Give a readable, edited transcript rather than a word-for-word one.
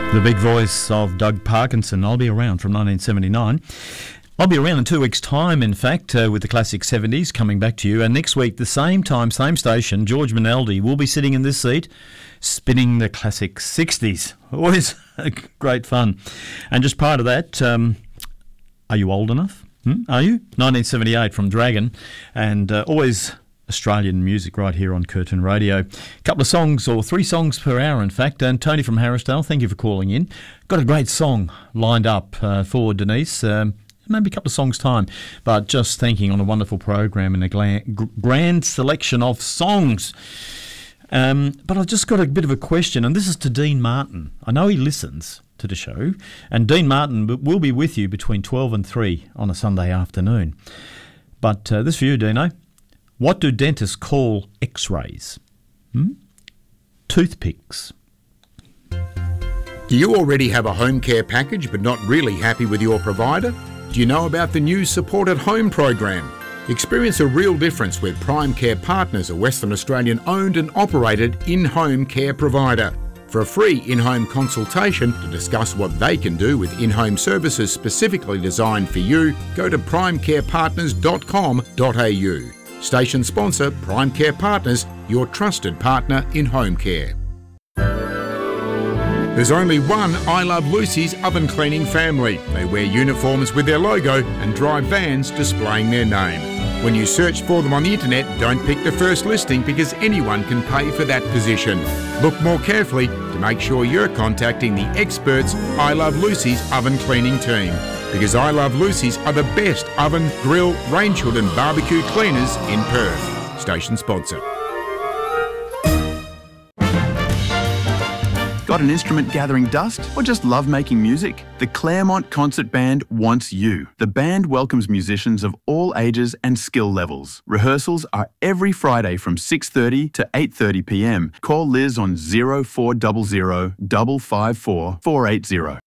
The big voice of Doug Parkinson. I'll be around from 1979. I'll be around in 2 weeks' time, in fact, with the Classic 70s coming back to you. And next week, the same time, same station, George Minaldi will be sitting in this seat, spinning the Classic 60s. Always great fun. And just prior to that, are you old enough? Are you? 1978 from Dragon. And always Australian music right here on Curtin Radio. A couple of songs, or 3 songs per hour, in fact. And Tony from Harrisdale, thank you for calling in. Got a great song lined up for Denise. Maybe a couple of songs' time, but just thanking on a wonderful program and a grand selection of songs. But I've just got a bit of a question, and this is to Dean Martin. I know he listens to the show, and Dean Martin will be with you between 12 and 3 on a Sunday afternoon. But this for you, Dino. What do dentists call X-rays? Toothpicks. Do you already have a home care package but not really happy with your provider? Do you know about the new Support at Home program? Experience a real difference with Prime Care Partners, a Western Australian owned and operated in-home care provider. For a free in-home consultation to discuss what they can do with in-home services specifically designed for you, go to primecarepartners.com.au. Station sponsor Prime Care Partners, your trusted partner in home care. There's only one I Love Lucy's oven cleaning family. They wear uniforms with their logo and drive vans displaying their name. When you search for them on the internet, don't pick the first listing because anyone can pay for that position. Look more carefully to make sure you're contacting the experts I Love Lucy's oven cleaning team. Because I Love Lucy's are the best oven, grill, range hood and barbecue cleaners in Perth. Station sponsor. Got an instrument gathering dust or just love making music? The Claremont Concert Band wants you. The band welcomes musicians of all ages and skill levels. Rehearsals are every Friday from 6:30 to 8:30 p.m. Call Liz on 0400 554 480.